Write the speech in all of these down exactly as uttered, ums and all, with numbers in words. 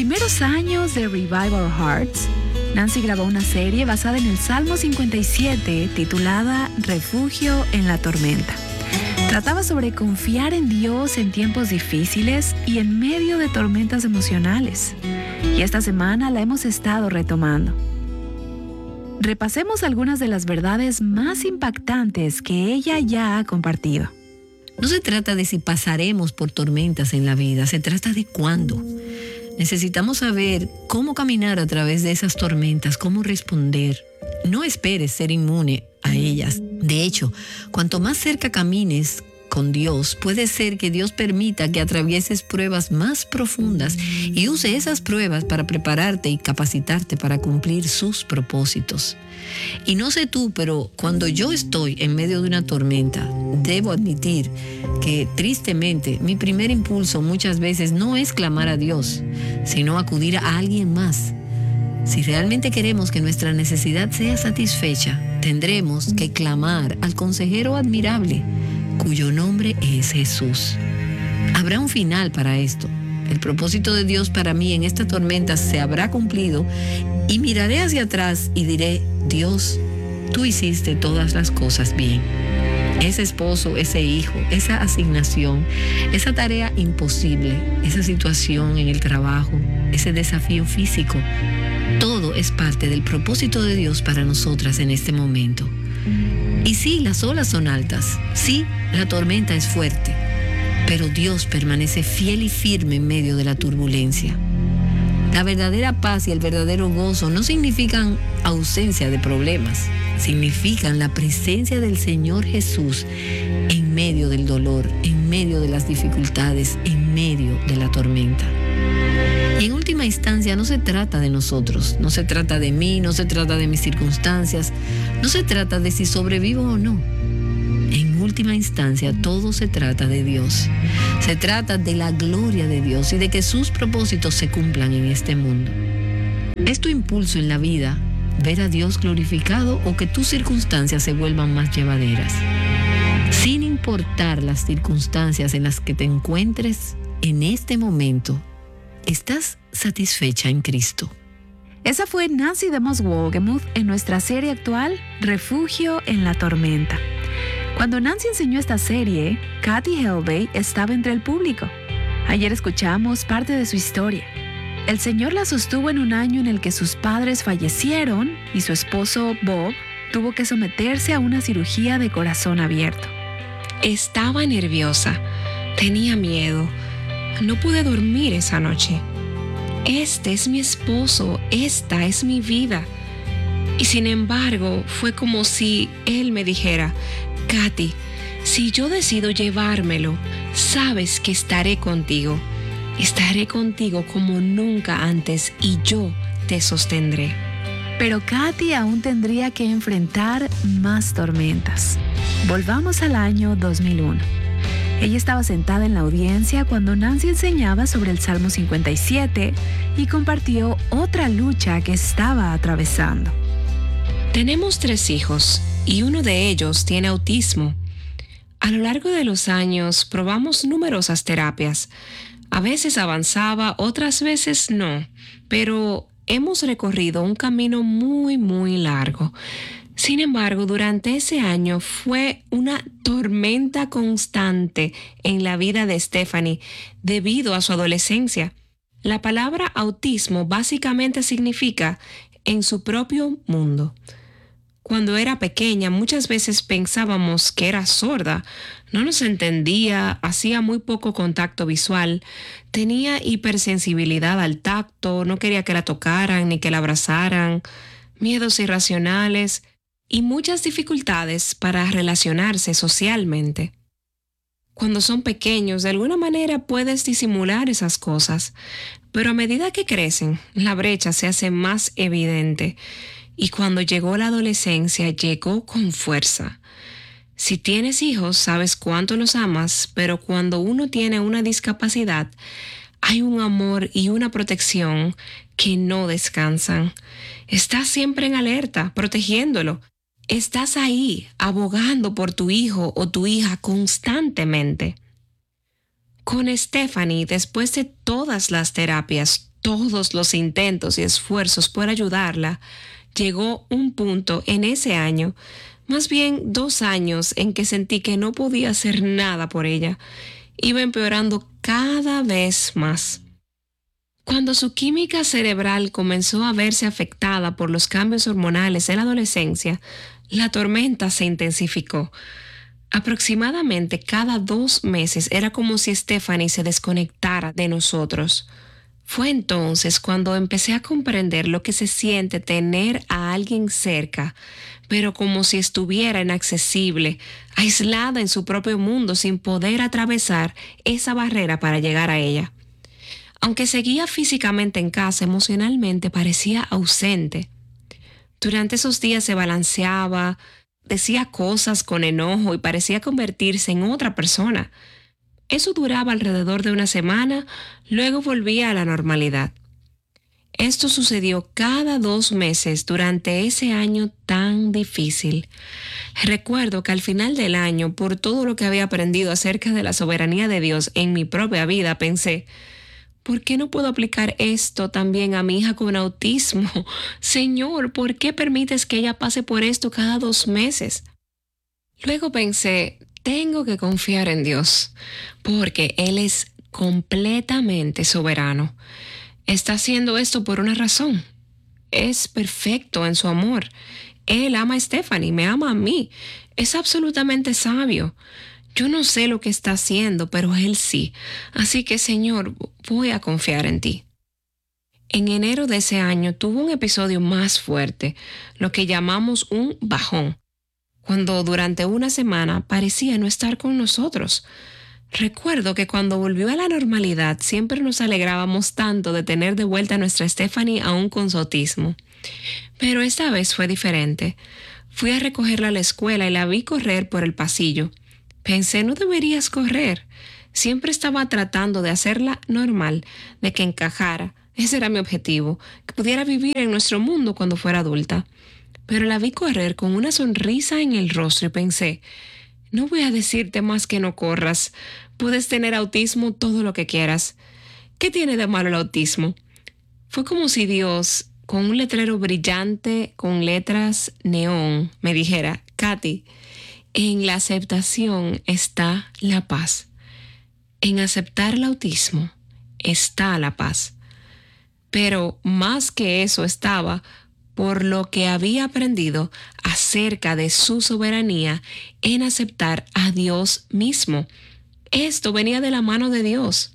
primeros años de Revive Our Hearts, Nancy grabó una serie basada en el Salmo cincuenta y siete titulada Refugio en la tormenta. Trataba sobre confiar en Dios en tiempos difíciles y en medio de tormentas emocionales. Y esta semana la hemos estado retomando. Repasemos algunas de las verdades más impactantes que ella ya ha compartido. No se trata de si pasaremos por tormentas en la vida, se trata de cuándo. Necesitamos saber cómo caminar a través de esas tormentas, cómo responder. No esperes ser inmune a ellas. De hecho, cuanto más cerca camines con Dios, puede ser que Dios permita que atravieses pruebas más profundas y use esas pruebas para prepararte y capacitarte para cumplir sus propósitos. Y no sé tú, pero cuando yo estoy en medio de una tormenta, debo admitir que tristemente mi primer impulso muchas veces no es clamar a Dios, sino acudir a alguien más. Si realmente queremos que nuestra necesidad sea satisfecha, tendremos que clamar al consejero admirable, cuyo nombre es Jesús. Habrá un final para esto. El propósito de Dios para mí en esta tormenta se habrá cumplido y miraré hacia atrás y diré, Dios, tú hiciste todas las cosas bien. Ese esposo, ese hijo, esa asignación, esa tarea imposible, esa situación en el trabajo, ese desafío físico, todo es parte del propósito de Dios para nosotras en este momento. Y sí, las olas son altas, sí, la tormenta es fuerte, pero Dios permanece fiel y firme en medio de la turbulencia. La verdadera paz y el verdadero gozo no significan ausencia de problemas, significan la presencia del Señor Jesús en medio del dolor, en medio de las dificultades, en medio de la tormenta. Y en última instancia no se trata de nosotros, no se trata de mí, no se trata de mis circunstancias, no se trata de si sobrevivo o no. En última instancia todo se trata de Dios. Se trata de la gloria de Dios y de que sus propósitos se cumplan en este mundo. ¿Es tu impulso en la vida ver a Dios glorificado o que tus circunstancias se vuelvan más llevaderas? Sin importar las circunstancias en las que te encuentres en este momento, ¿estás satisfecha en Cristo? Esa fue Nancy DeMoss Wolgemuth en nuestra serie actual, Refugio en la tormenta. Cuando Nancy enseñó esta serie, Kathy Helbey estaba entre el público. Ayer escuchamos parte de su historia. El Señor la sostuvo en un año en el que sus padres fallecieron y su esposo Bob tuvo que someterse a una cirugía de corazón abierto. Estaba nerviosa, tenía miedo. No pude dormir esa noche. Este es mi esposo, esta es mi vida. Y sin embargo, fue como si él me dijera, Kathy, si yo decido llevármelo, sabes que estaré contigo. Estaré contigo como nunca antes y yo te sostendré. Pero Kathy aún tendría que enfrentar más tormentas. Volvamos al año dos mil uno. Ella estaba sentada en la audiencia cuando Nancy enseñaba sobre el Salmo cincuenta y siete y compartió otra lucha que estaba atravesando. Tenemos tres hijos y uno de ellos tiene autismo. A lo largo de los años probamos numerosas terapias. A veces avanzaba, otras veces no, pero hemos recorrido un camino muy, muy largo. Sin embargo, durante ese año fue una tormenta constante en la vida de Stephanie debido a su adolescencia. La palabra autismo básicamente significa en su propio mundo. Cuando era pequeña, muchas veces pensábamos que era sorda, no nos entendía, hacía muy poco contacto visual, tenía hipersensibilidad al tacto, no quería que la tocaran ni que la abrazaran, miedos irracionales y muchas dificultades para relacionarse socialmente. Cuando son pequeños, de alguna manera puedes disimular esas cosas, pero a medida que crecen, la brecha se hace más evidente. Y cuando llegó la adolescencia, llegó con fuerza. Si tienes hijos, sabes cuánto los amas, pero cuando uno tiene una discapacidad, hay un amor y una protección que no descansan. Estás siempre en alerta, protegiéndolo. Estás ahí, abogando por tu hijo o tu hija constantemente. Con Stephanie, después de todas las terapias, todos los intentos y esfuerzos por ayudarla, llegó un punto en ese año, más bien dos años, en que sentí que no podía hacer nada por ella. Iba empeorando cada vez más. Cuando su química cerebral comenzó a verse afectada por los cambios hormonales en la adolescencia, la tormenta se intensificó. Aproximadamente cada dos meses era como si Stephanie se desconectara de nosotros. Fue entonces cuando empecé a comprender lo que se siente tener a alguien cerca, pero como si estuviera inaccesible, aislada en su propio mundo sin poder atravesar esa barrera para llegar a ella. Aunque seguía físicamente en casa, emocionalmente parecía ausente. Durante esos días se balanceaba, decía cosas con enojo y parecía convertirse en otra persona. Eso duraba alrededor de una semana, luego volvía a la normalidad. Esto sucedió cada dos meses durante ese año tan difícil. Recuerdo que al final del año, por todo lo que había aprendido acerca de la soberanía de Dios en mi propia vida, pensé, ¿por qué no puedo aplicar esto también a mi hija con autismo? Señor, ¿por qué permites que ella pase por esto cada dos meses? Luego pensé, tengo que confiar en Dios, porque Él es completamente soberano. Está haciendo esto por una razón. Es perfecto en su amor. Él ama a Stephanie, me ama a mí. Es absolutamente sabio. Yo no sé lo que está haciendo, pero Él sí. Así que, Señor, voy a confiar en ti. En enero de ese año tuvo un episodio más fuerte, lo que llamamos un bajón, cuando durante una semana parecía no estar con nosotros. Recuerdo que cuando volvió a la normalidad siempre nos alegrábamos tanto de tener de vuelta a nuestra Stephanie aún con su autismo. Pero esta vez fue diferente. Fui a recogerla a la escuela y la vi correr por el pasillo. Pensé, no deberías correr. Siempre estaba tratando de hacerla normal, de que encajara. Ese era mi objetivo, que pudiera vivir en nuestro mundo cuando fuera adulta. Pero la vi correr con una sonrisa en el rostro y pensé, no voy a decirte más que no corras. Puedes tener autismo todo lo que quieras. ¿Qué tiene de malo el autismo? Fue como si Dios, con un letrero brillante con letras neón, me dijera, Katy, en la aceptación está la paz. En aceptar el autismo está la paz. Pero más que eso estaba por lo que había aprendido acerca de su soberanía en aceptar a Dios mismo. Esto venía de la mano de Dios.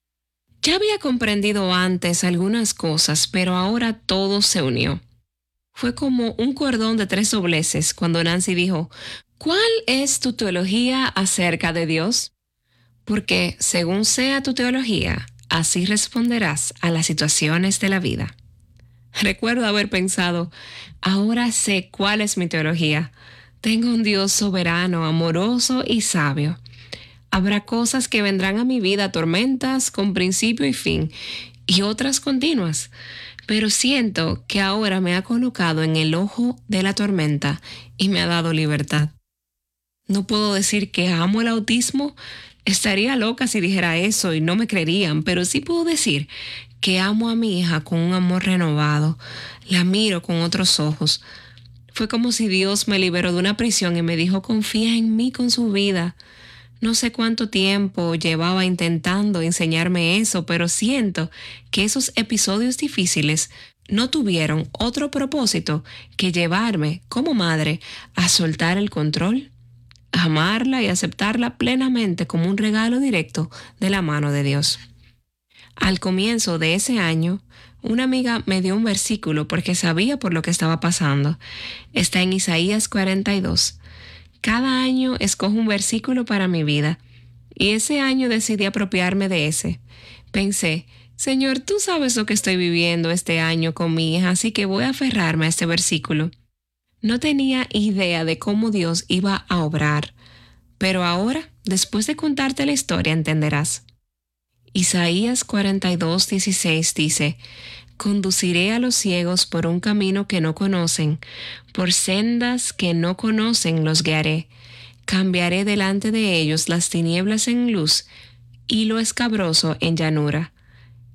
Ya había comprendido antes algunas cosas, pero ahora todo se unió. Fue como un cordón de tres dobleces cuando Nancy dijo, ¿cuál es tu teología acerca de Dios? Porque según sea tu teología, así responderás a las situaciones de la vida. Recuerdo haber pensado, ahora sé cuál es mi teología. Tengo un Dios soberano, amoroso y sabio. Habrá cosas que vendrán a mi vida, tormentas con principio y fin, y otras continuas. Pero siento que ahora me ha colocado en el ojo de la tormenta y me ha dado libertad. No puedo decir que amo el autismo. Estaría loca si dijera eso y no me creerían, pero sí puedo decir que amo a mi hija con un amor renovado. La miro con otros ojos. Fue como si Dios me liberó de una prisión y me dijo, confía en mí con su vida. No sé cuánto tiempo llevaba intentando enseñarme eso, pero siento que esos episodios difíciles no tuvieron otro propósito que llevarme, como madre, a soltar el control, a amarla y aceptarla plenamente como un regalo directo de la mano de Dios. Al comienzo de ese año, una amiga me dio un versículo porque sabía por lo que estaba pasando. Está en Isaías cuarenta y dos. Cada año escojo un versículo para mi vida, y ese año decidí apropiarme de ese. Pensé, Señor, tú sabes lo que estoy viviendo este año con mi hija, así que voy a aferrarme a este versículo. No tenía idea de cómo Dios iba a obrar, pero ahora, después de contarte la historia, entenderás. Isaías cuarenta y dos, dieciséis dice, conduciré a los ciegos por un camino que no conocen, por sendas que no conocen los guiaré. Cambiaré delante de ellos las tinieblas en luz y lo escabroso en llanura.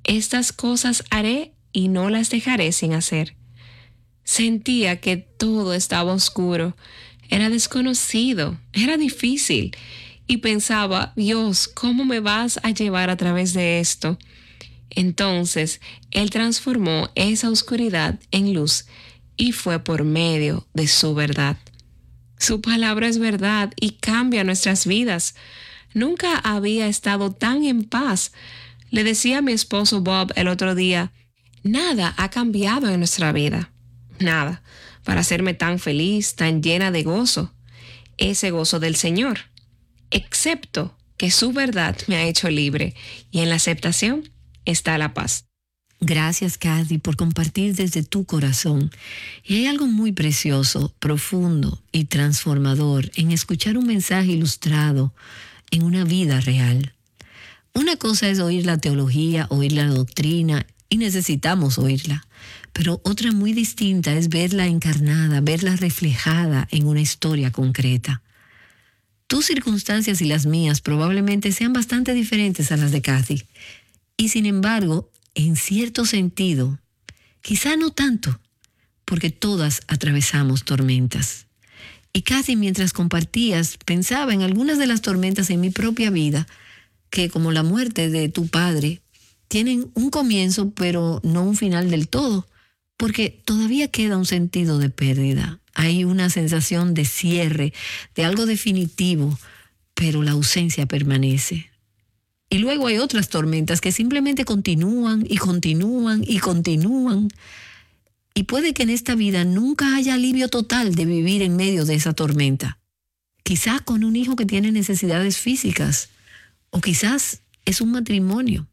Estas cosas haré y no las dejaré sin hacer. Sentía que todo estaba oscuro, era desconocido, era difícil, y pensaba, Dios, ¿cómo me vas a llevar a través de esto? Entonces, Él transformó esa oscuridad en luz y fue por medio de su verdad. Su palabra es verdad y cambia nuestras vidas. Nunca había estado tan en paz. Le decía a mi esposo Bob el otro día, nada ha cambiado en nuestra vida. Nada, para hacerme tan feliz, tan llena de gozo. Ese gozo del Señor. Excepto que su verdad me ha hecho libre y en la aceptación está la paz. Gracias, Kathy, por compartir desde tu corazón. Y hay algo muy precioso, profundo y transformador en escuchar un mensaje ilustrado en una vida real. Una cosa es oír la teología, oír la doctrina, y necesitamos oírla. Pero otra muy distinta es verla encarnada, verla reflejada en una historia concreta. Tus circunstancias y las mías probablemente sean bastante diferentes a las de Kathy. Y sin embargo, en cierto sentido, quizá no tanto, porque todas atravesamos tormentas. Y Kathy, mientras compartías, pensaba en algunas de las tormentas en mi propia vida, que como la muerte de tu padre, tienen un comienzo, pero no un final del todo, porque todavía queda un sentido de pérdida. Hay una sensación de cierre, de algo definitivo, pero la ausencia permanece. Y luego hay otras tormentas que simplemente continúan y continúan y continúan. Y puede que en esta vida nunca haya alivio total de vivir en medio de esa tormenta. Quizás con un hijo que tiene necesidades físicas, o quizás es un matrimonio.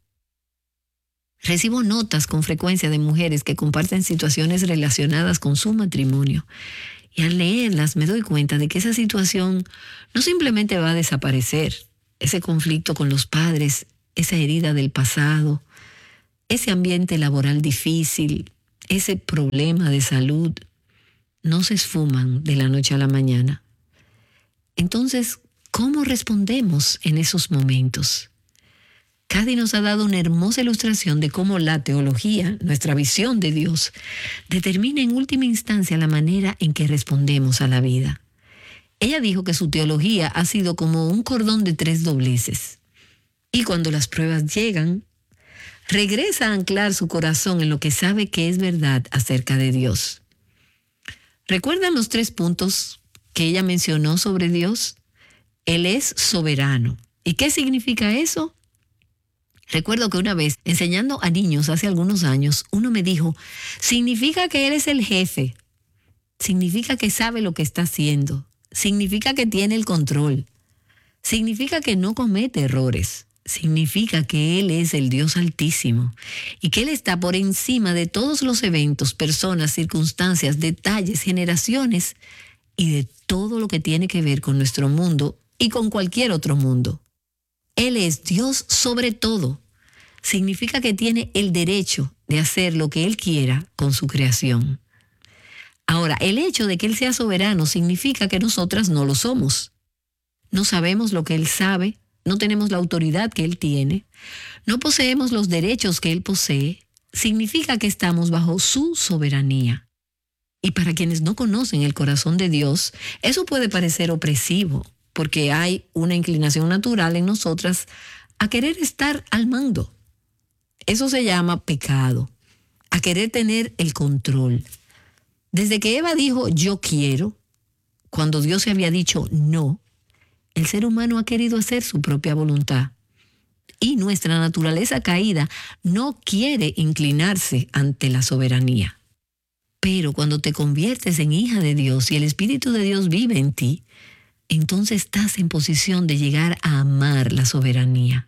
Recibo notas con frecuencia de mujeres que comparten situaciones relacionadas con su matrimonio. Y al leerlas me doy cuenta de que esa situación no simplemente va a desaparecer. Ese conflicto con los padres, esa herida del pasado, ese ambiente laboral difícil, ese problema de salud, no se esfuman de la noche a la mañana. Entonces, ¿cómo respondemos en esos momentos? Kathy nos ha dado una hermosa ilustración de cómo la teología, nuestra visión de Dios, determina en última instancia la manera en que respondemos a la vida. Ella dijo que su teología ha sido como un cordón de tres dobleces. Y cuando las pruebas llegan, regresa a anclar su corazón en lo que sabe que es verdad acerca de Dios. ¿Recuerdan los tres puntos que ella mencionó sobre Dios? Él es soberano. ¿Y qué significa eso? Recuerdo que una vez, enseñando a niños hace algunos años, uno me dijo, significa que Él es el jefe, significa que sabe lo que está haciendo, significa que tiene el control, significa que no comete errores, significa que Él es el Dios Altísimo y que Él está por encima de todos los eventos, personas, circunstancias, detalles, generaciones y de todo lo que tiene que ver con nuestro mundo y con cualquier otro mundo. Él es Dios sobre todo. Significa que tiene el derecho de hacer lo que Él quiera con su creación. Ahora, el hecho de que Él sea soberano significa que nosotras no lo somos. No sabemos lo que Él sabe, no tenemos la autoridad que Él tiene, no poseemos los derechos que Él posee. Significa que estamos bajo su soberanía. Y para quienes no conocen el corazón de Dios, eso puede parecer opresivo, porque hay una inclinación natural en nosotras a querer estar al mando. Eso se llama pecado, a querer tener el control. Desde que Eva dijo yo quiero, cuando Dios se había dicho no, el ser humano ha querido hacer su propia voluntad. Y nuestra naturaleza caída no quiere inclinarse ante la soberanía. Pero cuando te conviertes en hija de Dios y el Espíritu de Dios vive en ti, entonces estás en posición de llegar a amar la soberanía.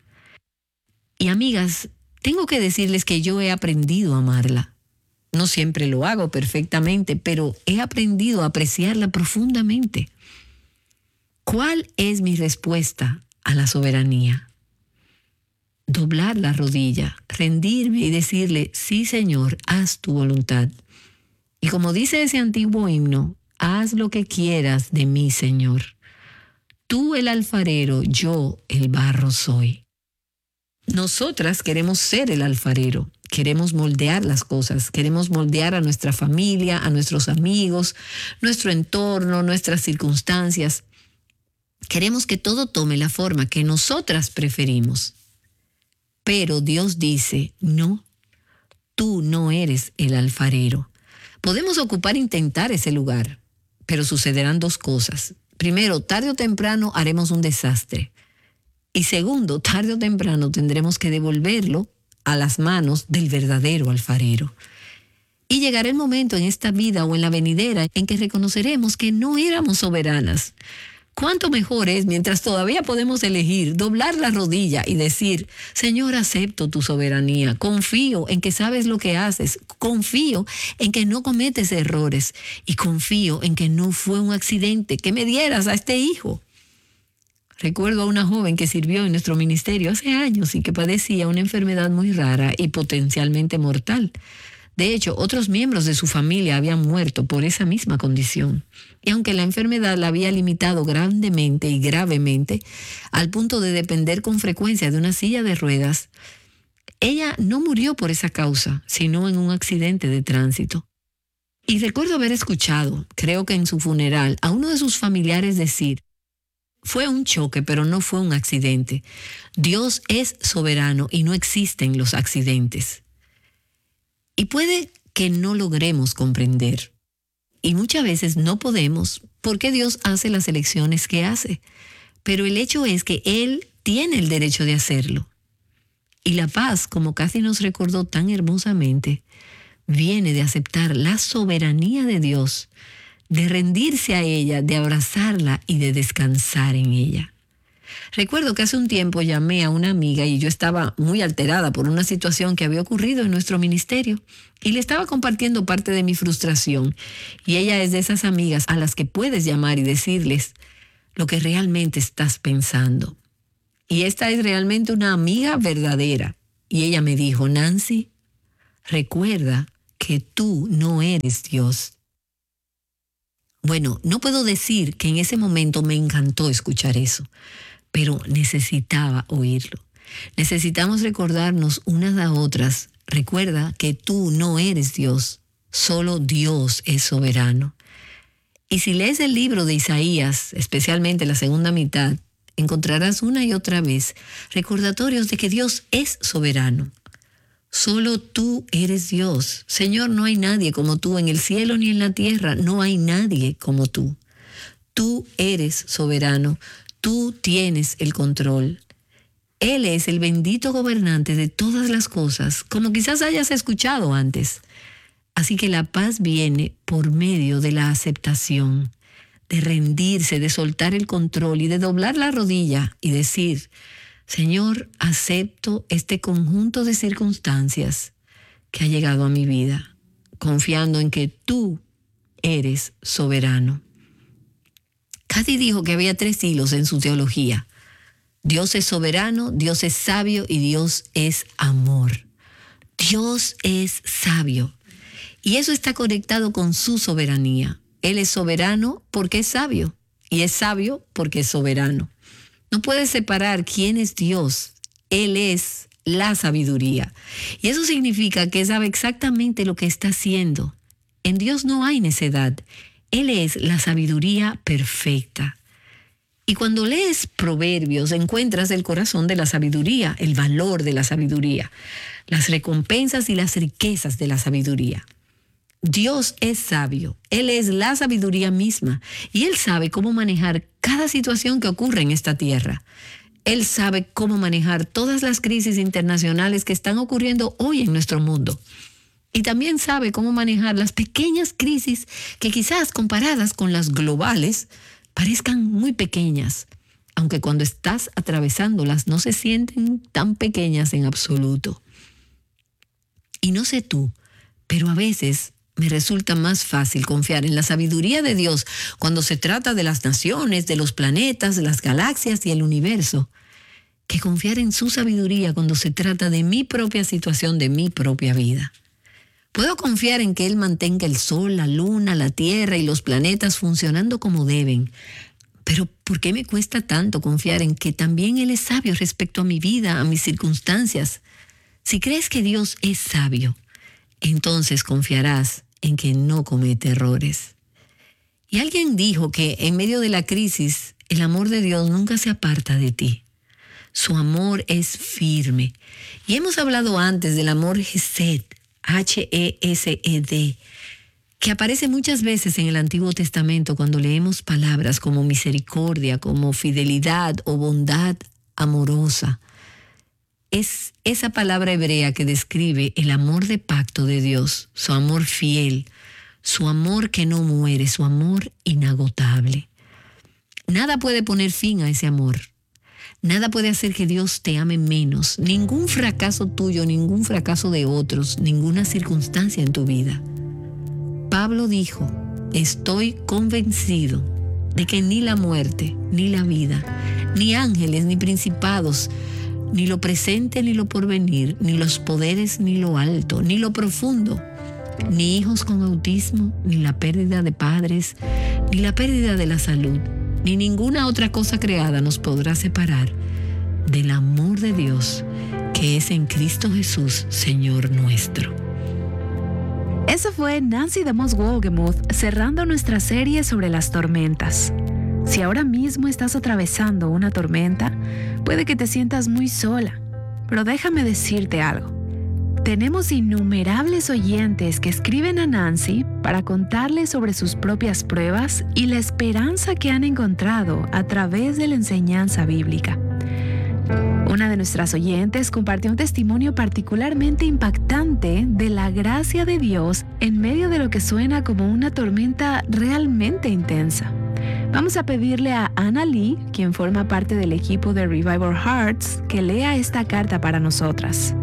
Y amigas, tengo que decirles que yo he aprendido a amarla. No siempre lo hago perfectamente, pero he aprendido a apreciarla profundamente. ¿Cuál es mi respuesta a la soberanía? Doblar la rodilla, rendirme y decirle, sí, Señor, haz tu voluntad. Y como dice ese antiguo himno, haz lo que quieras de mí, Señor. Tú el alfarero, yo el barro soy. Nosotras queremos ser el alfarero, queremos moldear las cosas, queremos moldear a nuestra familia, a nuestros amigos, nuestro entorno, nuestras circunstancias. Queremos que todo tome la forma que nosotras preferimos. Pero Dios dice, no, tú no eres el alfarero. Podemos ocupar e intentar ese lugar, pero sucederán dos cosas. Primero, tarde o temprano haremos un desastre. Y segundo, tarde o temprano tendremos que devolverlo a las manos del verdadero alfarero. Y llegará el momento en esta vida o en la venidera en que reconoceremos que no éramos soberanas. Cuánto mejor es, mientras todavía podemos elegir, doblar la rodilla y decir, Señor, acepto tu soberanía, confío en que sabes lo que haces, confío en que no cometes errores y confío en que no fue un accidente que me dieras a este hijo. Recuerdo a una joven que sirvió en nuestro ministerio hace años y que padecía una enfermedad muy rara y potencialmente mortal. De hecho, otros miembros de su familia habían muerto por esa misma condición. Y aunque la enfermedad la había limitado grandemente y gravemente, al punto de depender con frecuencia de una silla de ruedas, ella no murió por esa causa, sino en un accidente de tránsito. Y recuerdo haber escuchado, creo que en su funeral, a uno de sus familiares decir, fue un choque, pero no fue un accidente. Dios es soberano y no existen los accidentes. Y puede que no logremos comprender. Y muchas veces no podemos porque Dios hace las elecciones que hace. Pero el hecho es que Él tiene el derecho de hacerlo. Y la paz, como Kathy nos recordó tan hermosamente, viene de aceptar la soberanía de Dios, de rendirse a ella, de abrazarla y de descansar en ella. Recuerdo que hace un tiempo llamé a una amiga y yo estaba muy alterada por una situación que había ocurrido en nuestro ministerio y le estaba compartiendo parte de mi frustración. Y ella es de esas amigas a las que puedes llamar y decirles lo que realmente estás pensando. Y esta es realmente una amiga verdadera. Y ella me dijo, Nancy, recuerda que tú no eres Dios. Bueno, no puedo decir que en ese momento me encantó escuchar eso, pero necesitaba oírlo. Necesitamos recordarnos unas a otras. Recuerda que tú no eres Dios, solo Dios es soberano. Y si lees el libro de Isaías, especialmente la segunda mitad, encontrarás una y otra vez recordatorios de que Dios es soberano. Solo tú eres Dios. Señor, no hay nadie como tú en el cielo ni en la tierra. No hay nadie como tú. Tú eres soberano. Tú tienes el control. Él es el bendito gobernante de todas las cosas, como quizás hayas escuchado antes. Así que la paz viene por medio de la aceptación, de rendirse, de soltar el control y de doblar la rodilla y decir, Señor, acepto este conjunto de circunstancias que ha llegado a mi vida, confiando en que tú eres soberano. Kathy dijo que había tres hilos en su teología. Dios es soberano, Dios es sabio y Dios es amor. Dios es sabio. Y eso está conectado con su soberanía. Él es soberano porque es sabio y es sabio porque es soberano. No puedes separar quién es Dios. Él es la sabiduría. Y eso significa que sabe exactamente lo que está haciendo. En Dios no hay necedad. Él es la sabiduría perfecta. Y cuando lees Proverbios, encuentras el corazón de la sabiduría, el valor de la sabiduría, las recompensas y las riquezas de la sabiduría. Dios es sabio, Él es la sabiduría misma y Él sabe cómo manejar cada situación que ocurre en esta tierra. Él sabe cómo manejar todas las crisis internacionales que están ocurriendo hoy en nuestro mundo. Y también sabe cómo manejar las pequeñas crisis que quizás comparadas con las globales parezcan muy pequeñas, aunque cuando estás atravesándolas no se sienten tan pequeñas en absoluto. Y no sé tú, pero a veces me resulta más fácil confiar en la sabiduría de Dios cuando se trata de las naciones, de los planetas, de las galaxias y el universo, que confiar en su sabiduría cuando se trata de mi propia situación, de mi propia vida. Puedo confiar en que Él mantenga el sol, la luna, la tierra y los planetas funcionando como deben, Pero ¿por qué me cuesta tanto confiar en que también Él es sabio respecto a mi vida, a mis circunstancias? Si crees que Dios es sabio, entonces confiarás en que no comete errores. Y alguien dijo que en medio de la crisis, el amor de Dios nunca se aparta de ti. Su amor es firme. Y hemos hablado antes del amor Hesed, H E S E D, que aparece muchas veces en el Antiguo Testamento cuando leemos palabras como misericordia, como fidelidad o bondad amorosa. Es esa palabra hebrea que describe el amor de pacto de Dios, su amor fiel, su amor que no muere, su amor inagotable. Nada puede poner fin a ese amor. Nada puede hacer que Dios te ame menos. Ningún fracaso tuyo, ningún fracaso de otros, ninguna circunstancia en tu vida. Pablo dijo, estoy convencido de que ni la muerte, ni la vida, ni ángeles, ni principados, ni lo presente, ni lo porvenir, ni los poderes, ni lo alto, ni lo profundo, ni hijos con autismo, ni la pérdida de padres, ni la pérdida de la salud, ni ninguna otra cosa creada nos podrá separar del amor de Dios que es en Cristo Jesús, Señor nuestro. Eso fue Nancy DeMoss Wolgemuth cerrando nuestra serie sobre las tormentas. Si ahora mismo estás atravesando una tormenta, puede que te sientas muy sola, pero déjame decirte algo. Tenemos innumerables oyentes que escriben a Nancy para contarles sobre sus propias pruebas y la esperanza que han encontrado a través de la enseñanza bíblica. Una de nuestras oyentes compartió un testimonio particularmente impactante de la gracia de Dios en medio de lo que suena como una tormenta realmente intensa. Vamos a pedirle a Anna Lee, quien forma parte del equipo de Revival Hearts, que lea esta carta para nosotras.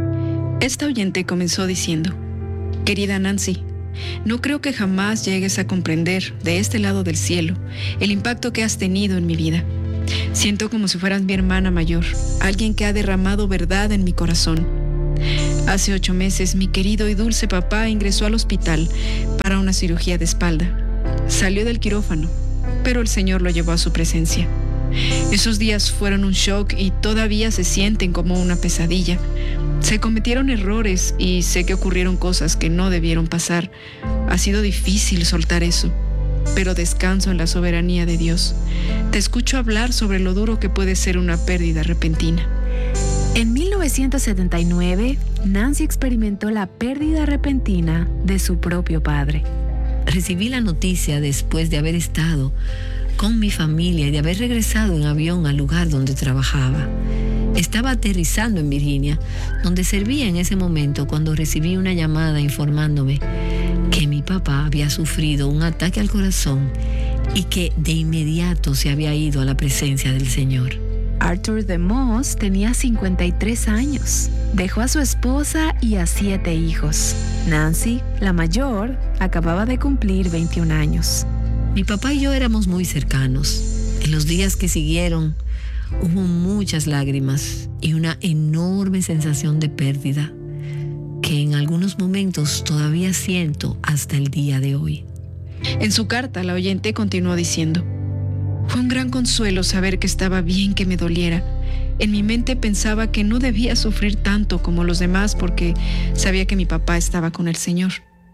Esta oyente comenzó diciendo, querida Nancy, no creo que jamás llegues a comprender de este lado del cielo el impacto que has tenido en mi vida. Siento como si fueras mi hermana mayor, alguien que ha derramado verdad en mi corazón. Hace ocho meses mi querido y dulce papá ingresó al hospital para una cirugía de espalda. Salió del quirófano, pero el Señor lo llevó a su presencia. Esos días fueron un shock y todavía se sienten como una pesadilla. Se cometieron errores y sé que ocurrieron cosas que no debieron pasar. Ha sido difícil soltar eso, pero descanso en la soberanía de Dios. Te escucho hablar sobre lo duro que puede ser una pérdida repentina. En mil novecientos setenta y nueve, Nancy experimentó la pérdida repentina de su propio padre. Recibí la noticia después de haber estado con mi familia y de haber regresado en avión al lugar donde trabajaba. Estaba aterrizando en Virginia, donde servía en ese momento cuando recibí una llamada informándome que mi papá había sufrido un ataque al corazón y que de inmediato se había ido a la presencia del Señor. Arthur DeMoss tenía cincuenta y tres años. Dejó a su esposa y a siete hijos. Nancy, la mayor, acababa de cumplir veintiún años. Mi papá y yo éramos muy cercanos. En los días que siguieron, hubo muchas lágrimas y una enorme sensación de pérdida que en algunos momentos todavía siento hasta el día de hoy. En su carta, la oyente continuó diciendo, fue un gran consuelo saber que estaba bien que me doliera. En mi mente pensaba que no debía sufrir tanto como los demás porque sabía que mi papá estaba con el Señor.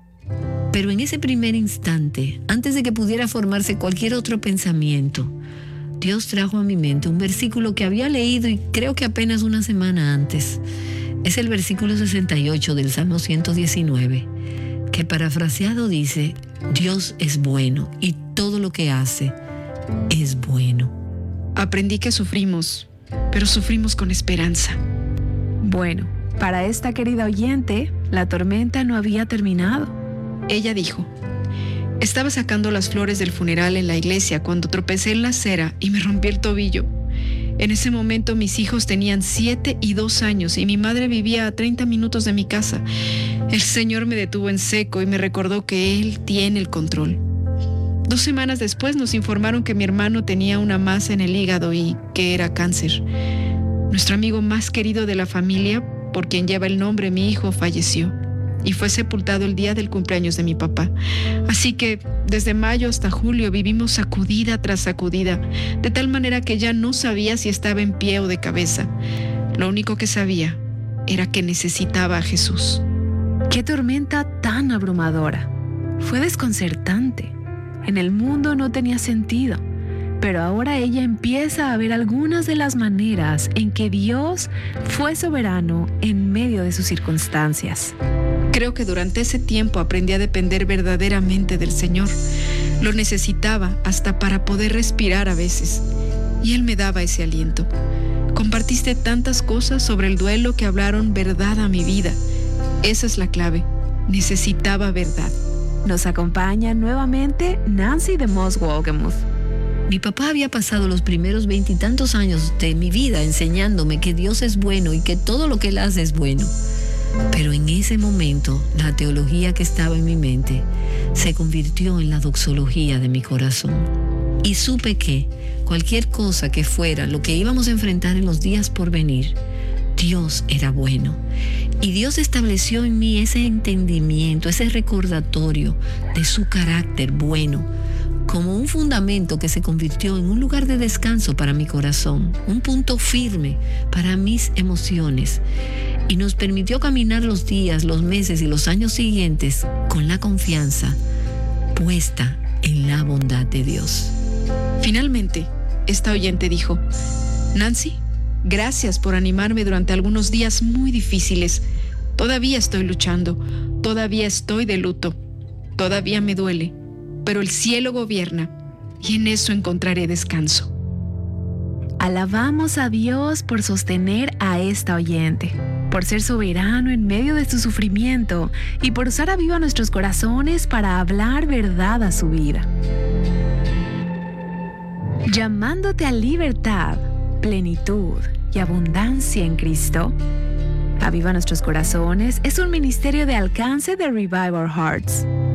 Pero en ese primer instante, antes de que pudiera formarse cualquier otro pensamiento, Dios trajo a mi mente un versículo que había leído y creo que apenas una semana antes. Es el versículo sesenta y ocho del Salmo ciento diecinueve, que parafraseado dice, Dios es bueno y todo lo que hace es bueno. Aprendí que sufrimos, pero sufrimos con esperanza. Bueno, para esta querida oyente, la tormenta no había terminado. Ella dijo, estaba sacando las flores del funeral en la iglesia cuando tropecé en la acera y me rompí el tobillo. En ese momento mis hijos tenían siete y dos años y mi madre vivía a treinta minutos de mi casa. El Señor me detuvo en seco y me recordó que Él tiene el control. Dos semanas después nos informaron que mi hermano tenía una masa en el hígado y que era cáncer. Nuestro amigo más querido de la familia, por quien lleva el nombre mi hijo, falleció. y fue sepultado el día del cumpleaños de mi papá. Así que desde mayo hasta julio vivimos sacudida tras sacudida, de tal manera que ya no sabía si estaba en pie o de cabeza. Lo único que sabía era que necesitaba a Jesús. ¡Qué tormenta tan abrumadora! Fue desconcertante. En el mundo no tenía sentido, pero ahora ella empieza a ver algunas de las maneras en que Dios fue soberano en medio de sus circunstancias. Creo que durante ese tiempo aprendí a depender verdaderamente del Señor. Lo necesitaba hasta para poder respirar a veces, y Él me daba ese aliento. Compartiste tantas cosas sobre el duelo que hablaron verdad a mi vida. Esa es la clave. Necesitaba verdad. Nos acompaña nuevamente Nancy DeMoss Wolgemuth. Mi papá había pasado los primeros veintitantos años de mi vida enseñándome que Dios es bueno y que todo lo que Él hace es bueno. Pero en ese momento, la teología que estaba en mi mente se convirtió en la doxología de mi corazón. Y supe que cualquier cosa que fuera lo que íbamos a enfrentar en los días por venir, Dios era bueno. Y Dios estableció en mí ese entendimiento, ese recordatorio de su carácter bueno, como un fundamento que se convirtió en un lugar de descanso para mi corazón, un punto firme para mis emociones, y nos permitió caminar los días, los meses y los años siguientes con la confianza puesta en la bondad de Dios. Finalmente, esta oyente dijo: Nancy, gracias por animarme durante algunos días muy difíciles. Todavía estoy luchando, todavía estoy de luto, todavía me duele, pero el cielo gobierna y en eso encontraré descanso. Alabamos a Dios por sostener a esta oyente, por ser soberano en medio de su sufrimiento y por usar a viva nuestros corazones para hablar verdad a su vida. Llamándote a libertad, plenitud y abundancia en Cristo. Aviva Nuestros Corazones es un ministerio de alcance de Revive Our Hearts.